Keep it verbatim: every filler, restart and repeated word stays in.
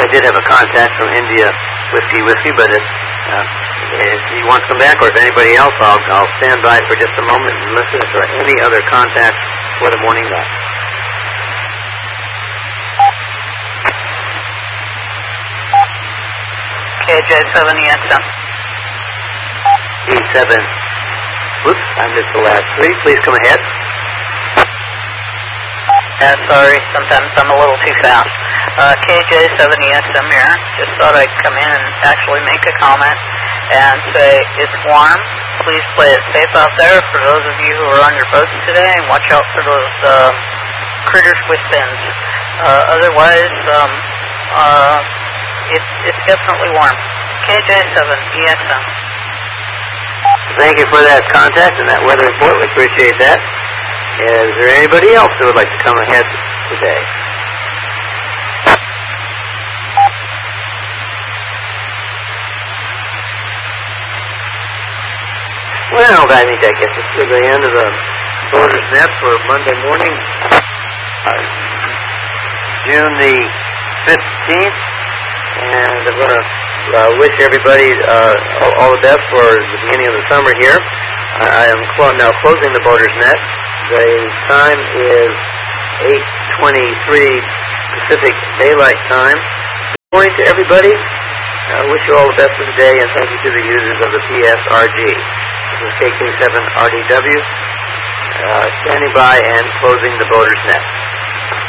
I did have a contact from India Whiskey Whiskey, but if, uh, if he wants to come back, or if anybody else, I'll, I'll stand by for just a moment and listen if there are any other contacts for the morning light. K J seven E X M. E seven. Whoops, I missed the last three. Please come ahead. Yeah, sorry, sometimes I'm a little too fast. Uh, K J seven E X M here. Just thought I'd come in and actually make a comment and say it's warm. Please play it safe out there for those of you who are on your boats today, and watch out for those uh, critters with fins. Uh, otherwise, um, uh, it's, it's definitely warm. K J seven E X M. Thank you for that contact and that weather report. We appreciate that. Is there anybody else who would like to come ahead today? Well, I think that gets us to the end of the Boater's Net for Monday morning, uh, June the fifteenth. And I'm going to uh, wish everybody uh, all, all the best for the beginning of the summer here. I, I am clo- now closing the Boater's Net. The time is eight twenty-three Pacific Daylight Time. Good morning to everybody. I wish you all the best of the day, and thank you to the users of the P S R G. This is K K seven R D W, uh, standing by and closing the Boater's Net.